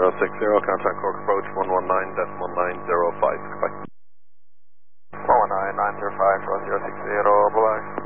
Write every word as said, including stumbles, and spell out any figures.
zero six zero, contact Cork approach one one nine decimal nine zero five. Goodbye. one one nine nine zero five, zero six zero, bye-bye.